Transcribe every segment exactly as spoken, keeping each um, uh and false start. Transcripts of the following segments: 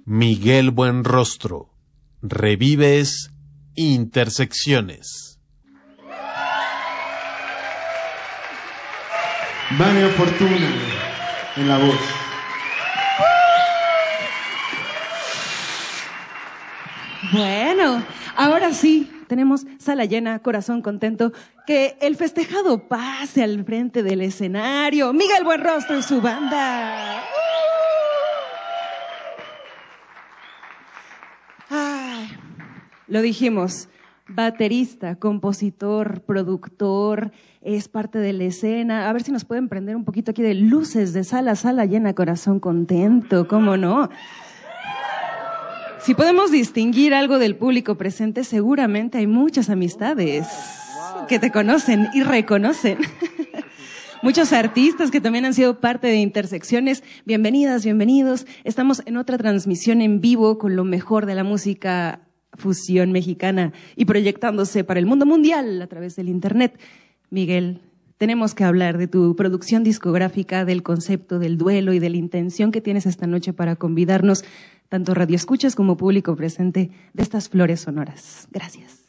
Miguel Buenrostro, revives Intersecciones. Vania Fortuna en la voz. Bueno, ahora sí, tenemos sala llena, corazón contento, que el festejado pase al frente del escenario. Miguel Buenrostro y su banda. Ay, lo dijimos, baterista, compositor, productor, es parte de la escena. A ver si nos pueden prender un poquito aquí de luces de sala, sala llena, corazón contento, ¿cómo no? Si podemos distinguir algo del público presente, seguramente hay muchas amistades que te conocen y reconocen. Muchos artistas que también han sido parte de Intersecciones. Bienvenidas, bienvenidos. Estamos en otra transmisión en vivo con lo mejor de la música fusión mexicana y proyectándose para el mundo mundial a través del internet. Miguel, tenemos que hablar de tu producción discográfica, del concepto del duelo y de la intención que tienes esta noche para convidarnos, tanto radioescuchas como público presente, de estas flores sonoras. Gracias.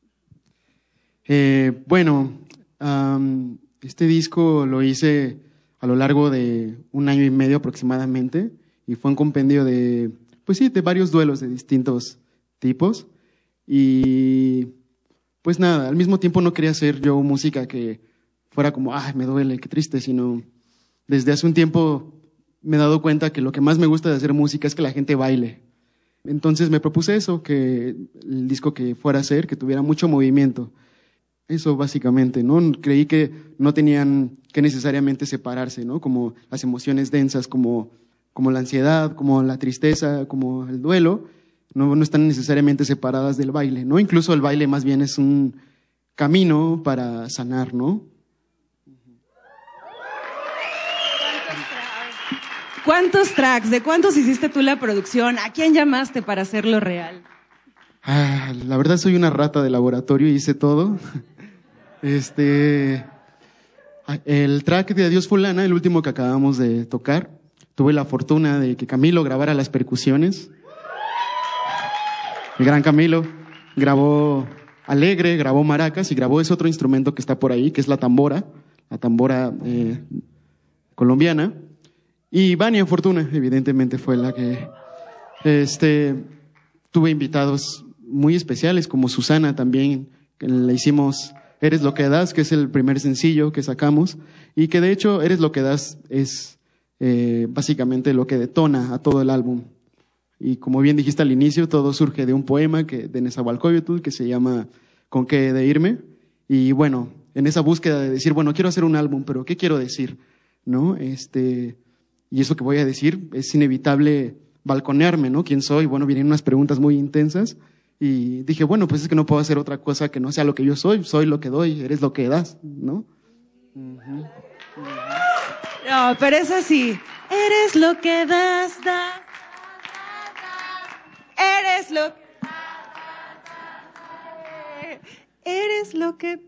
Eh, bueno, um, este disco lo hice a lo largo de un año y medio aproximadamente y fue un compendio de, pues sí, de varios duelos de distintos tipos y pues nada, al mismo tiempo no quería hacer yo música que fuera como, ay, me duele, qué triste, sino desde hace un tiempo me he dado cuenta que lo que más me gusta de hacer música es que la gente baile. Entonces me propuse eso, que el disco que fuera a hacer, que tuviera mucho movimiento. Eso básicamente, ¿no? Creí que no tenían que necesariamente separarse, ¿no? Como las emociones densas, como, como la ansiedad, como la tristeza, como el duelo, no, no están necesariamente separadas del baile, ¿no? Incluso el baile más bien es un camino para sanar, ¿no? ¿Cuántos tracks? ¿De cuántos hiciste tú la producción? ¿A quién llamaste para hacerlo real? Ah, la verdad soy una rata de laboratorio y hice todo. Este, el track de Adiós Fulana, el último que acabamos de tocar, tuve la fortuna de que Camilo grabara las percusiones. El gran Camilo grabó alegre, grabó maracas y grabó ese otro instrumento que está por ahí, que es la tambora, la tambora eh, colombiana. Y Vania Fortuna, evidentemente, fue la que este, tuve invitados muy especiales, como Susana también, que le hicimos Eres lo que das, que es el primer sencillo que sacamos, y que de hecho Eres lo que das es eh, básicamente lo que detona a todo el álbum. Y como bien dijiste al inicio, todo surge de un poema que, de Nezahualcóyotl que se llama Con qué he de irme. Y bueno, en esa búsqueda de decir, bueno, quiero hacer un álbum, pero ¿qué quiero decir? ¿No? Este... Y eso que voy a decir, es inevitable balconearme, ¿no? ¿Quién soy? Bueno, vienen unas preguntas muy intensas y dije, bueno, pues es que no puedo hacer otra cosa que no sea lo que yo soy, soy lo que doy, eres lo que das, ¿no? Uh-huh. No, pero es así, eres lo que das, das, eres lo que eres lo que...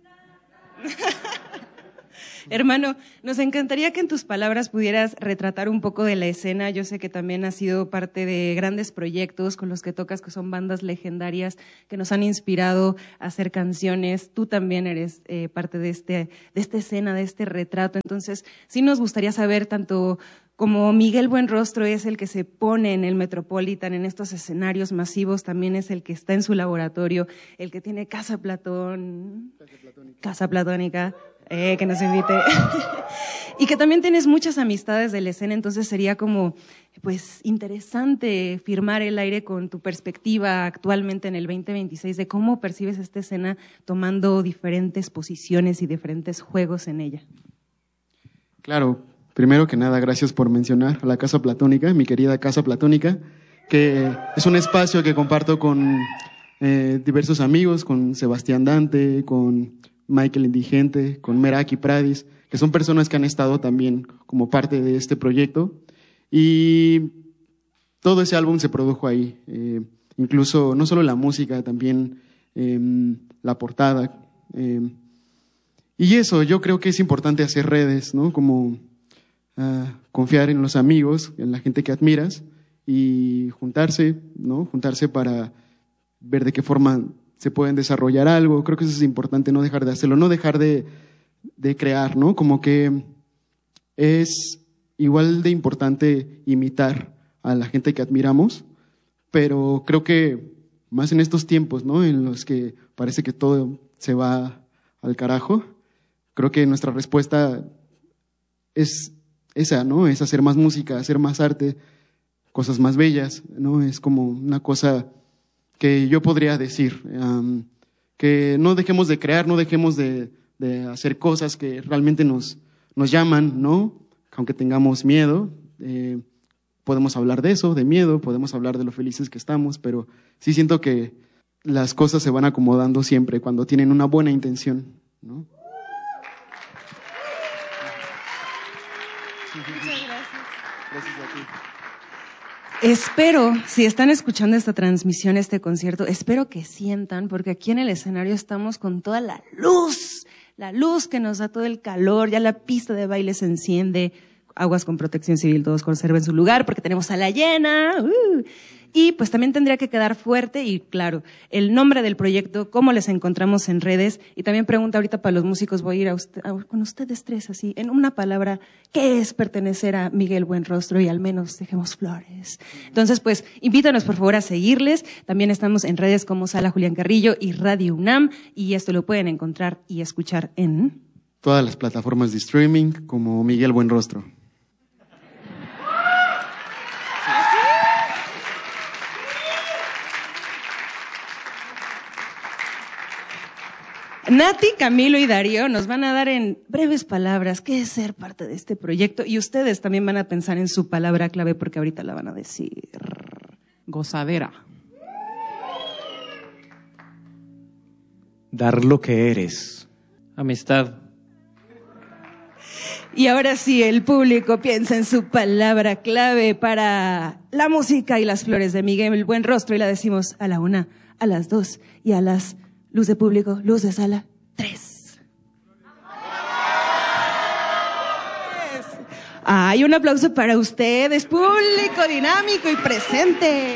Hermano, nos encantaría que en tus palabras pudieras retratar un poco de la escena. Yo sé que también has sido parte de grandes proyectos con los que tocas, que son bandas legendarias que nos han inspirado a hacer canciones. Tú también eres eh, parte de, este, de esta escena, de este retrato. Entonces, sí nos gustaría saber tanto como Miguel Buenrostro es el que se pone en el Metropolitan, en estos escenarios masivos, también es el que está en su laboratorio, el que tiene Casa Platón, Casa Platónica, Casa Platónica eh, que nos invite, y que también tienes muchas amistades de la escena, entonces sería como, pues, interesante firmar el aire con tu perspectiva actualmente en el veinte veintiséis de cómo percibes esta escena tomando diferentes posiciones y diferentes juegos en ella. Claro. Primero que nada, gracias por mencionar a la Casa Platónica, mi querida Casa Platónica, que es un espacio que comparto con eh, diversos amigos, con Sebastián Dante, con Michael Indigente, con Meraki Pradis, que son personas que han estado también como parte de este proyecto. Y todo ese álbum se produjo ahí, eh, incluso no solo la música, también eh, la portada. Eh, y eso, yo creo que es importante hacer redes, ¿no? Como... Uh, confiar en los amigos, en la gente que admiras y juntarse, ¿no? Juntarse para ver de qué forma se pueden desarrollar algo. Creo que eso es importante, no dejar de hacerlo, no dejar de, de crear, ¿no? Como que es igual de importante imitar a la gente que admiramos, pero creo que más en estos tiempos, ¿no? En los que parece que todo se va al carajo, creo que nuestra respuesta es esa, ¿no? Es hacer más música, hacer más arte, cosas más bellas, ¿no? Es como una cosa que yo podría decir, um, que no dejemos de crear, no dejemos de, de hacer cosas que realmente nos, nos llaman, ¿no? Aunque tengamos miedo, eh, podemos hablar de eso, de miedo, podemos hablar de lo felices que estamos, pero sí siento que las cosas se van acomodando siempre cuando tienen una buena intención, ¿no? Muchas gracias. Gracias a ti. Espero, si están escuchando esta transmisión, este concierto, espero que sientan, porque aquí en el escenario estamos con toda la luz, la luz que nos da todo el calor, ya la pista de baile se enciende, aguas con protección civil, todos conserven su lugar, porque tenemos sala llena, uh, y pues también tendría que quedar fuerte y claro, el nombre del proyecto, cómo les encontramos en redes, y también pregunta ahorita para los músicos, voy a ir a usted, a, con ustedes tres así, en una palabra, ¿qué es pertenecer a Miguel Buenrostro? Y al menos dejemos flores. Entonces, pues, invítanos por favor a seguirles, también estamos en redes como Sala Julián Carrillo y Radio UNAM, y esto lo pueden encontrar y escuchar en todas las plataformas de streaming como Miguel Buenrostro. Nati, Camilo y Darío nos van a dar en breves palabras qué es ser parte de este proyecto y ustedes también van a pensar en su palabra clave porque ahorita la van a decir. Gozadera. Dar lo que eres. Amistad. Y ahora sí, el público piensa en su palabra clave para la música y las flores de Miguel Buenrostro y la decimos a la una, a las dos y a las luz de público, luz de sala, tres. Hay un aplauso para ustedes, público dinámico y presente.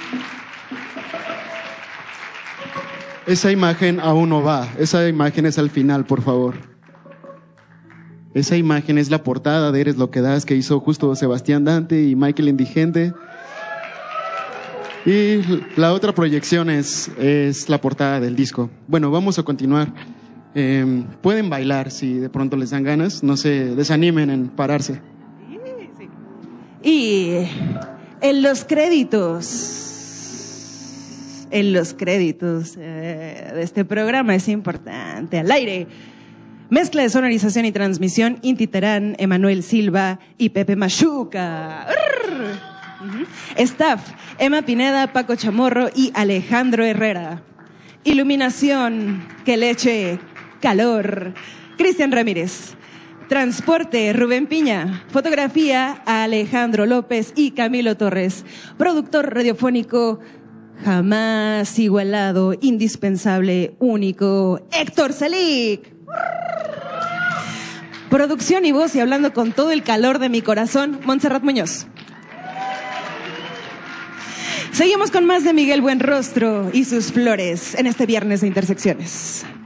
Esa imagen aún no va, esa imagen es al final, por favor. Esa imagen es la portada de Eres lo que das, que hizo justo Sebastián Dante y Michael Indigente. Y la otra proyección es, es la portada del disco. Bueno, vamos a continuar. Eh, pueden bailar si de pronto les dan ganas, no se desanimen en pararse. Y en los créditos, en los créditos eh, de este programa es importante, al aire. Mezcla de sonorización y transmisión, Inti Terán, Emanuel Silva y Pepe Machuca. Uh-huh. Staff, Emma Pineda, Paco Chamorro y Alejandro Herrera. Iluminación, que le eche calor, Cristian Ramírez. Transporte, Rubén Piña. Fotografía, Alejandro López y Camilo Torres. Productor radiofónico, jamás igualado, indispensable, único, Héctor Selic. Producción y voz y hablando con todo el calor de mi corazón, Montserrat Muñoz. Seguimos con más de Miguel Buenrostro y sus flores en este viernes de Intersecciones.